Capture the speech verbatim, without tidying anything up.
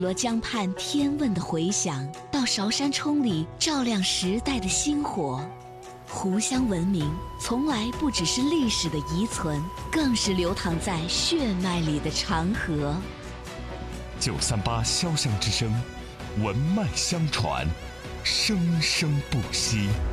罗江畔天问的回响，到韶山冲里照亮时代的星火。湖湘文明从来不只是历史的遗存，更是流淌在血脉里的长河。 九三八潇湘之声，文脉相传，生生不息。